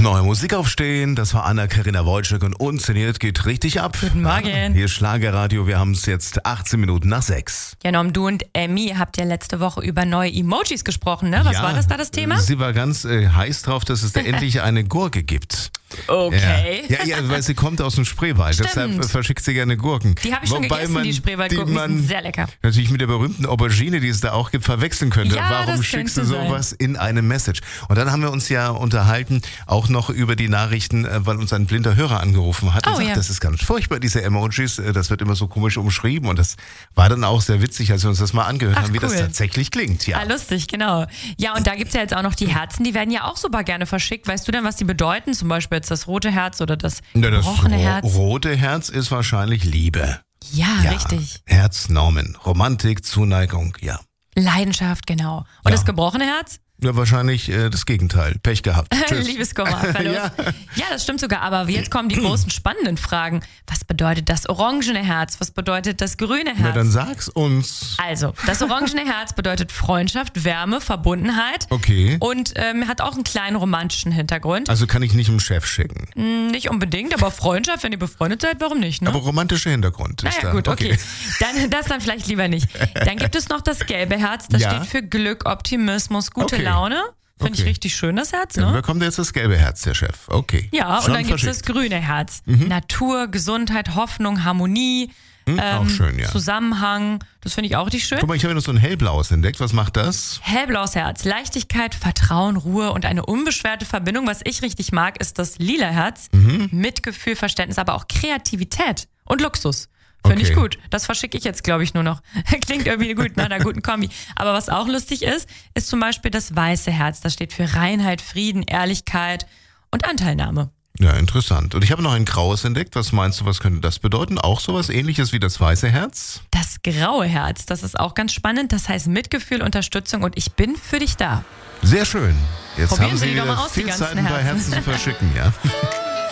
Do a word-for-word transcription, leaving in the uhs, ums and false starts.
Neue Musik aufstehen, das war Anna-Karina Wojcik und unzeniert geht richtig ab. Guten Morgen. Hier ist Schlagerradio, wir haben es jetzt achtzehn Minuten nach sechs. Ja, Norm, du und Emmy habt ja letzte Woche über neue Emojis gesprochen, ne? Was ja, war das da, das Thema? Sie war ganz äh, heiß drauf, dass es da endlich eine Gurke gibt. Okay. Ja. ja, ja, weil sie kommt aus dem Spreewald, Stimmt. deshalb verschickt sie gerne Gurken. Die habe ich schon Wobei gegessen, man, die Spreewaldgurken, die die man sind sehr lecker. natürlich mit der berühmten Aubergine, die es da auch gibt, verwechseln könnte. Ja, Warum das schickst du könnte sowas in eine Message? Und dann haben wir uns ja unterhalten, auch noch über die Nachrichten, äh, weil uns ein blinder Hörer angerufen hat und Oh, sagt, ja. das ist ganz furchtbar, diese Emojis, äh, das wird immer so komisch umschrieben. Und das war dann auch sehr witzig, als wir uns das mal angehört Ach, haben, wie das cool. tatsächlich klingt. Ja. Ah, lustig, genau. Ja, und da gibt's ja jetzt auch noch die Herzen, die werden ja auch super gerne verschickt. Weißt du denn, was die bedeuten? Zum Beispiel jetzt das rote Herz oder das Ja, das gebrochene ro- Herz. rote Herz ist wahrscheinlich Liebe. Ja, Ja, richtig. Herznormen, Romantik, Zuneigung, ja. Leidenschaft, genau. Und Ja. das gebrochene Herz? Ja, wahrscheinlich äh, das Gegenteil. Pech gehabt. Tschüss. Liebeskummer, Verlust. Ja. Ja. das stimmt sogar. Aber jetzt kommen die großen spannenden Fragen. Was bedeutet das orangene Herz? Was bedeutet das grüne Herz? Na, dann sag's uns. Also, das orangene Herz bedeutet Freundschaft, Wärme, Verbundenheit. Okay. Und ähm, hat auch einen kleinen romantischen Hintergrund. Also kann ich nicht dem Chef schicken. Nicht unbedingt, aber Freundschaft, wenn ihr befreundet seid, warum nicht, ne? Aber romantischer Hintergrund ist Naja, da. gut, okay. Dann, das dann vielleicht lieber nicht. Dann gibt es noch das gelbe Herz. Das Ja. steht für Glück, Optimismus, gute Okay. Laune. Finde Okay. ich richtig schön, das Herz, Dann ne? bekommt jetzt das gelbe Herz, der Chef. Okay. Ja, Schon und dann gibt es das verschickt. grüne Herz. Natur, Gesundheit, Hoffnung, Harmonie, Hm, auch schön, ja. Zusammenhang. Das finde ich auch richtig schön. Guck mal, ich habe noch so ein hellblaues entdeckt. Was macht das? Hellblaues Herz, Leichtigkeit, Vertrauen, Ruhe und eine unbeschwerte Verbindung. Was ich richtig mag, ist das lila Herz. Mhm. Mitgefühl, Verständnis, aber auch Kreativität und Luxus. Finde Okay. ich gut. Das verschicke ich jetzt, glaube ich, nur noch. Klingt irgendwie gut nach einer guten Kombi. Aber was auch lustig ist, ist zum Beispiel das weiße Herz. Das steht für Reinheit, Frieden, Ehrlichkeit und Anteilnahme. Ja, interessant. Und ich habe noch ein graues entdeckt. Was meinst du, was könnte das bedeuten? Auch sowas ähnliches wie das weiße Herz? Das graue Herz, das ist auch ganz spannend. Das heißt Mitgefühl, Unterstützung und ich bin für dich da. Sehr schön. Jetzt Probieren haben Sie Sie die doch wieder mal aus, die viel ganzen Zeit, ein paar Herzen. Herzen zu verschicken, ja?